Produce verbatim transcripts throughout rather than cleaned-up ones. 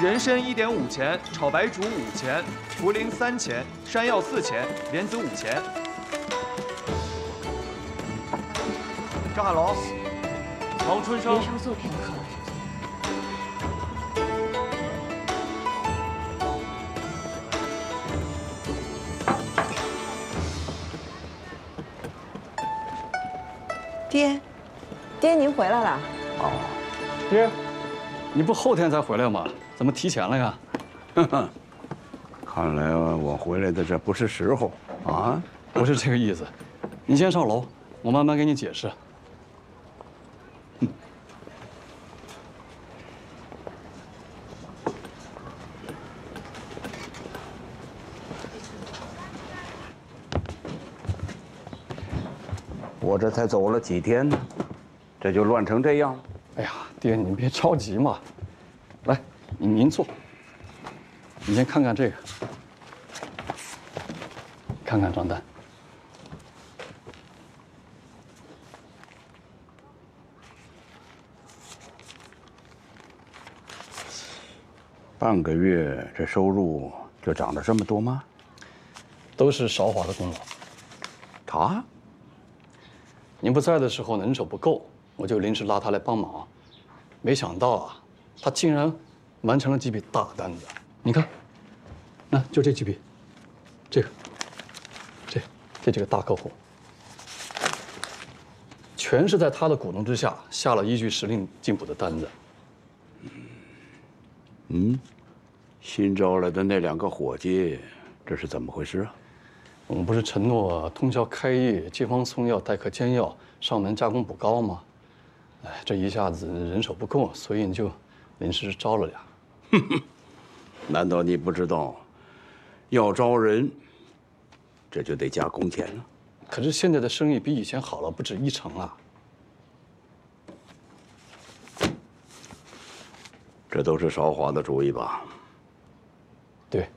人参一点五钱，炒白术五钱，茯苓三钱，山药四钱，莲子五钱。张海龙，王春生。 您稍坐片刻。 爹，爹，您回来了。 哦，爹，你不后天才回来吗？怎么提前了呀？ 看来我回来的这不是时候啊！ 不是这个意思，你先上楼，我慢慢给你解释。 我这才走了几天呢，这就乱成这样了。 哎呀，爹，你别着急嘛。来，您您坐。你先看看这个，看看账单。 半个月这收入就涨了这么多吗？ 都是韶华的功劳。 他？ 您不在的时候，人手不够，我就临时拉他来帮忙。没想到啊，他竟然完成了几笔大单子。你看，那就这几笔，这个，这这几个大客户，全是在他的鼓动之下下了依据时令进补的单子。 嗯，新招来的那两个伙计，这是怎么回事啊？ 我们不是承诺通宵开业、街坊送药、待客煎药、上门加工补膏吗？哎，这一下子人手不够，所以就临时招了俩。 哼哼，难道你不知道，要招人，这就得加工钱了？ 可是现在的生意比以前好了不止一成啊！ 这都是韶华的主意吧？ 对。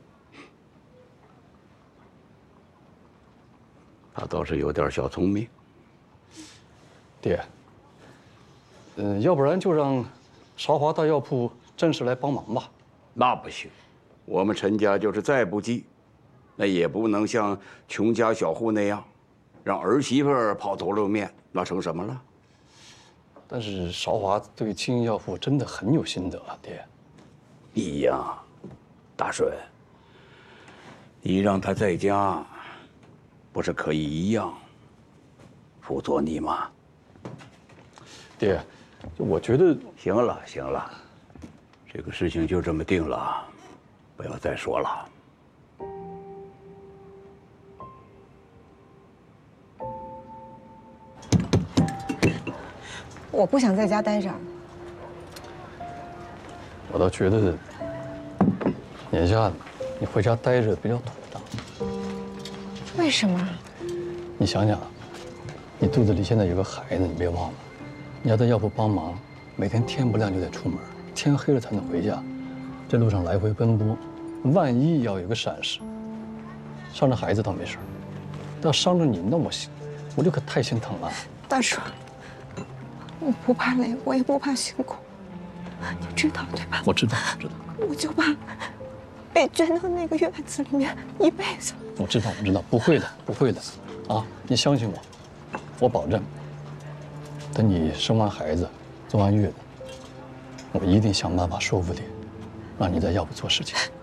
他倒是有点小聪明， 爹。嗯，要不然就让韶华大药铺正式来帮忙吧。 那不行，我们陈家就是再不济，那也不能像穷家小户那样，让儿媳妇抛头露面，那成什么了？ 但是韶华对青药铺真的很有心得啊，爹。 一样，大顺，你让他在家。 不是可以一样辅佐你吗？ 爹，我觉得行了，行了，这个事情就这么定了，不要再说了。 我不想在家待着。 我倒觉得，眼下你回家待着比较妥当。 为什么？ 你想想，你肚子里现在有个孩子，你别忘了，你要在药铺帮忙，每天天不亮就得出门，天黑了才能回家，这路上来回奔波，万一要有个闪失，伤着孩子倒没事，要伤着你那我心，我就可太心疼了。 大顺，我不怕累，我也不怕辛苦，你知道对吧？ 我知道，我知道。 我就怕被圈到那个院子里面一辈子。 我知道，我知道，不会的，不会的，啊，你相信我，我保证。等你生完孩子，坐完月子，我一定想办法说服你，让你在药铺做事情。